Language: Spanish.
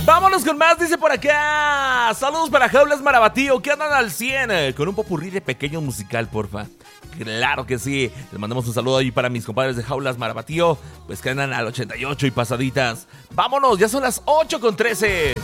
Vámonos con más, dice por acá. Saludos para Jaulas Marabatío, que andan al 100 con un popurrí de pequeño musical, porfa. Claro que sí. Les mandamos un saludo ahí para mis compadres de Jaulas Marabatío, pues que andan al 88 y pasaditas. Vámonos, ya son las 8:13.